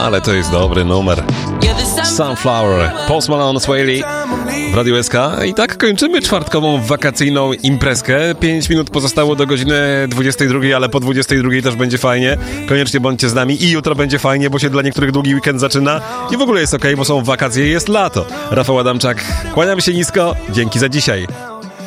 ale to jest dobry numer. Sunflower, Post Malone, Swae Lee w Radiu SK. I tak kończymy czwartkową wakacyjną imprezkę. 5 minut pozostało do godziny 22, ale po 22 też będzie fajnie. Koniecznie bądźcie z nami i jutro będzie fajnie, bo się dla niektórych długi weekend zaczyna i w ogóle jest okej, bo są wakacje i jest lato. Rafał Adamczak, kłaniam się nisko, dzięki za dzisiaj.